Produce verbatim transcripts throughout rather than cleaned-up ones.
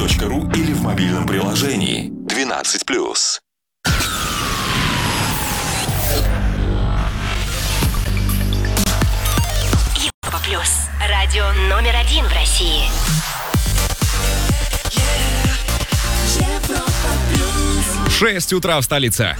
точка ру или в мобильном приложении двенадцать плюс. Европа плюс. Радио номер один в России. шесть утра в столице.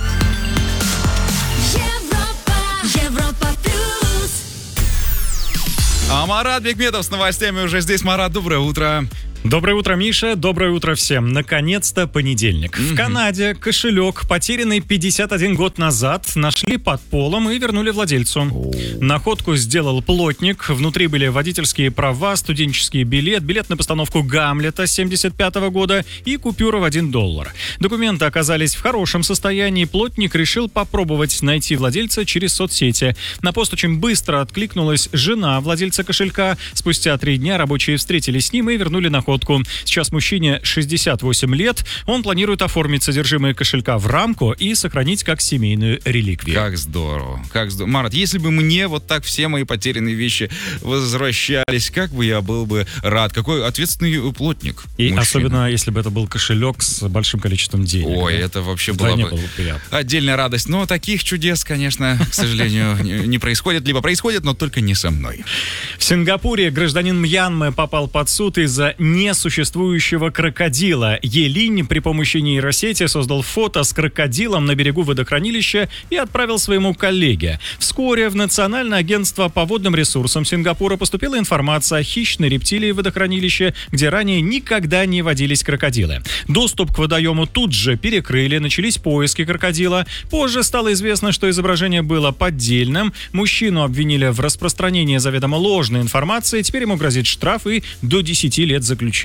А Марат Бекметов с новостями уже здесь. Марат, доброе утро. Доброе утро, Миша. Доброе утро всем. Наконец-то понедельник. Mm-hmm. В Канаде кошелек, потерянный пятьдесят один год назад, нашли под полом и вернули владельцу. Oh. Находку сделал плотник. Внутри были водительские права, студенческий билет, билет на постановку «Гамлета» семьдесят пятого года и купюра в один доллар. Документы оказались в хорошем состоянии. Плотник решил попробовать найти владельца через соцсети. На пост очень быстро откликнулась жена владельца кошелька. Спустя три дня рабочие встретились с ним и вернули находку. Сейчас мужчине шестьдесят восемь лет. Он планирует оформить содержимое кошелька в рамку и сохранить как семейную реликвию. Как здорово. Как здорово. Марат, если бы мне вот так все мои потерянные вещи возвращались, как бы я был бы рад. Какой ответственный плотник. И мужчина. Особенно, если бы это был кошелек с большим количеством денег. Ой, да? это вообще была бы, было бы приятно. Отдельная радость. Но таких чудес, конечно, к сожалению, не происходит. Либо происходит, но только не со мной. В Сингапуре гражданин Мьянмы попал под суд из-за несуществующего крокодила. Елинь при помощи нейросети создал фото с крокодилом на берегу водохранилища и отправил своему коллеге. Вскоре в Национальное агентство по водным ресурсам Сингапура поступила информация о хищной рептилии в водохранилище, где ранее никогда не водились крокодилы. Доступ к водоему тут же перекрыли, начались поиски крокодила. Позже стало известно, что изображение было поддельным. Мужчину обвинили в распространении заведомо ложной информации. Теперь ему грозит штраф и до десяти лет заключения.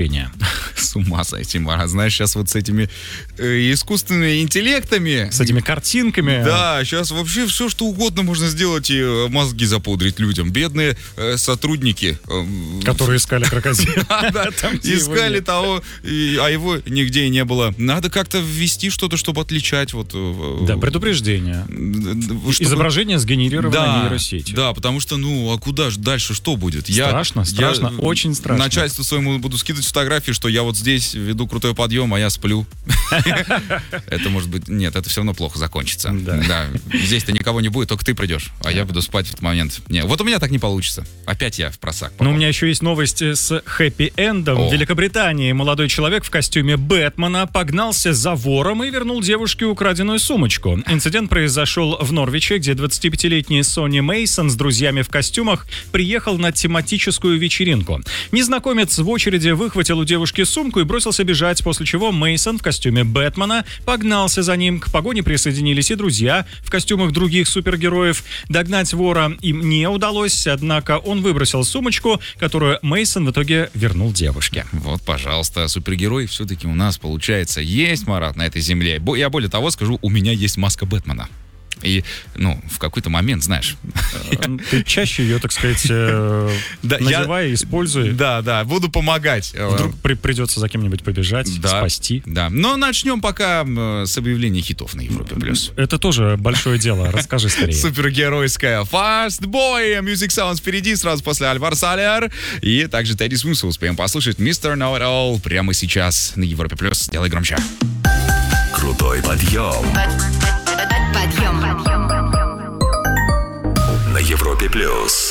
С ума сойти, Марат. Знаешь, сейчас вот с этими э, искусственными интеллектами... С этими картинками. Да, сейчас вообще все, что угодно можно сделать и мозги запудрить людям. Бедные э, сотрудники. Э, Которые искали крокодила. Искали того, а его нигде и не было. Надо как-то ввести что-то, чтобы отличать. вот. Да, предупреждение. Изображение сгенерировано нейросетью. Да, потому что, ну, а куда же дальше, что будет? Страшно, страшно, очень страшно. Начальству своему буду скидывать фотографии, что я вот здесь веду крутой подъем, а я сплю. Это может быть... Нет, это все равно плохо закончится. Да. Здесь-то никого не будет, только ты придешь, а я буду спать в этот момент. Нет, вот у меня так не получится. Опять я в просак попал. Но у меня еще есть новость с хэппи-эндом. В Великобритании молодой человек в костюме Бэтмена погнался за вором и вернул девушке украденную сумочку. Инцидент произошел в Норвиче, где двадцатипятилетний Сонни Мейсон с друзьями в костюмах приехал на тематическую вечеринку. Незнакомец в очереди выхватил у девушки сумку и бросился бежать, после чего Мейсон в костюме Бэтмена погнался за ним. К погоне присоединились и друзья в костюмах других супергероев. Догнать вора им не удалось, однако он выбросил сумочку, которую Мейсон в итоге вернул девушке. Вот, пожалуйста, супергерой все-таки у нас, получается, есть, Марат, на этой земле. Я более того скажу, у меня есть маска Бэтмена. И, ну, в какой-то момент, знаешь... Ты чаще ее, так сказать, э, да, надевай, я, используй. Да, да, буду помогать. Вдруг при, придется за кем-нибудь побежать, да, спасти. Да, но начнем пока э, с объявления хитов на Европе+. Это тоже большое дело, расскажи скорее. Супергеройская Fast Boy, Music Sounds впереди, сразу после Альвар Салер. И также Тедди Смусу успеем послушать мистер Know It All прямо сейчас на Европе+. Делай громче. Крутой подъем. Подъем. На Европе+.